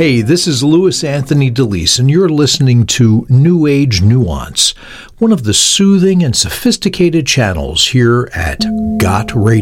Hey, this is Louis Anthony DeLeese, and you're listening to New Age Nuance, one of the soothing and sophisticated channels here at Got Radio.